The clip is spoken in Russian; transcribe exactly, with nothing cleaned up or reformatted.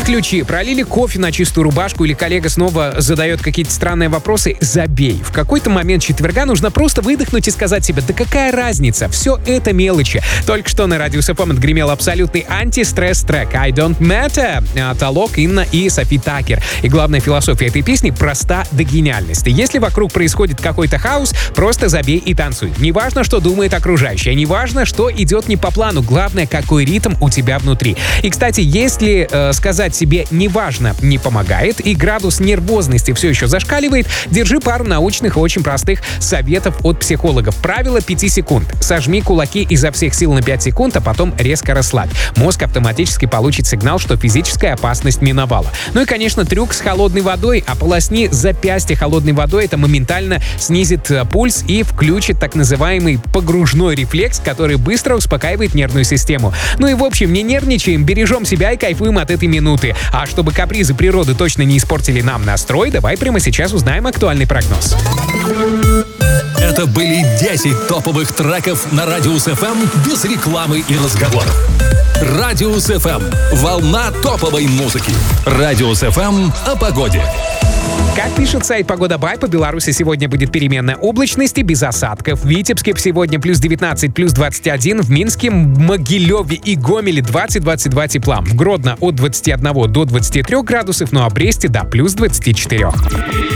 ключи, пролили кофе на чистую рубашку или коллега снова задает какие-то странные вопросы, забей. В какой-то момент четверга нужно просто выдохнуть и сказать себе, да какая разница, все это мелочи. Только что на радио эс эф эм отгремел абсолютный антистресс трек I Don't Matter от Алок, Инна и Софи Такер. И главная философия этой песни проста до гениальности. Если вокруг происходит какой-то хаос, просто забей и танцуй. Неважно, что думает окружающие, неважно, что идет не по плану, главное, какой ритм у тебя внутри. И, кстати, если э, сказать себе «неважно» не помогает и градус нервозности все еще зашкаливает, держи пару научных и очень простых советов от психологов. Правило пяти секунд. Сожми кулаки изо всех сил на пять секунд, а потом резко расслабь. Мозг автоматически получит сигнал, что физическая опасность миновала. Ну и, конечно, трюк с холодной водой. Ополосни запястье холодной водой. Это моментально снизит пульс и включит так называемый погружной рефлекс, который быстро успокаивает нервную систему. Ну и в общем, не нервничаем, бережем себя и кайфуем от этой минуты. А чтобы капризы природы точно не испортили нам настрой, давай прямо сейчас узнаем актуальный прогноз. Это были десять топовых треков на Радио эс эф эм без рекламы и разговоров. Радио эс эф эм – волна топовой музыки. Радио эс эф эм о погоде. Как пишет сайт Погода Бай, по Беларуси сегодня будет переменная облачность и без осадков. В Витебске сегодня плюс девятнадцать, плюс двадцать один. В Минске, Могилеве и Гомеле двадцать - двадцать два тепла. В Гродно от двадцати одного до двадцати трёх градусов, ну а в Бресте до плюс двадцати четырёх.